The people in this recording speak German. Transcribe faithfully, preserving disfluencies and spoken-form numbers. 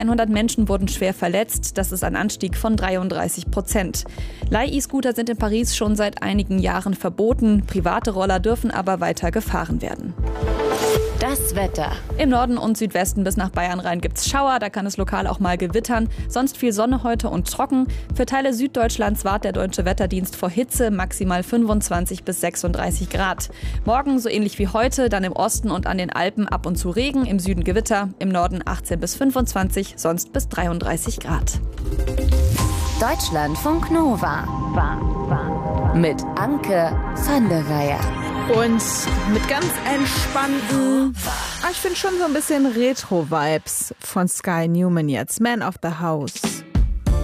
hundert Menschen wurden schwer verletzt. Das ist ein Anstieg von dreiunddreißig Prozent. Leih-E-Scooter sind in Paris schon seit einigen Jahren verboten. Private Roller dürfen aber weiter gefahren werden. Das Wetter. Im Norden und Südwesten bis nach Bayern rein gibt's Schauer, da kann es lokal auch mal gewittern. Sonst viel Sonne heute und trocken. Für Teile Süddeutschlands warnt der Deutsche Wetterdienst vor Hitze, maximal fünfundzwanzig bis sechsunddreißig Grad. Morgen so ähnlich wie heute, dann im Osten und an den Alpen ab und zu Regen, im Süden Gewitter, im Norden achtzehn bis fünfundzwanzig, sonst bis dreiunddreißig Grad. Deutschlandfunk Nova. Mit Anke van der Weyer. Und mit ganz entspannten, ich finde schon so ein bisschen Retro-Vibes von Sky Newman jetzt. Man of the House.